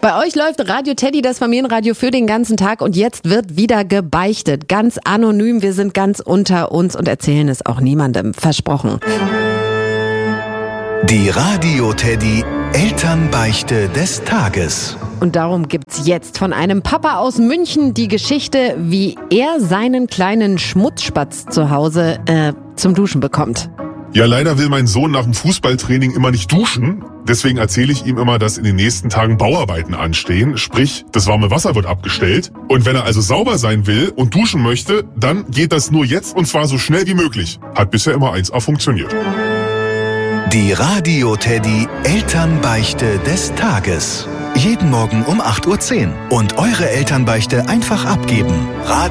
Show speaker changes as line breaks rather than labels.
Bei euch läuft Radio Teddy, das Familienradio für den ganzen Tag, und jetzt wird wieder gebeichtet. Ganz anonym, wir sind ganz unter uns und erzählen es auch niemandem. Versprochen.
Die Radio Teddy Elternbeichte des Tages.
Und darum gibt's jetzt von einem Papa aus München die Geschichte, wie er seinen kleinen Schmutzspatz zu Hause zum Duschen bekommt.
Ja, leider will mein Sohn nach dem Fußballtraining immer nicht duschen. Deswegen erzähle ich ihm immer, dass in den nächsten Tagen Bauarbeiten anstehen. Sprich, das warme Wasser wird abgestellt. Und wenn er also sauber sein will und duschen möchte, dann geht das nur jetzt und zwar so schnell wie möglich. Hat bisher immer 1A funktioniert.
Die Radio Teddy Elternbeichte des Tages. Jeden Morgen um 8:10 Uhr. Und eure Elternbeichte einfach abgeben.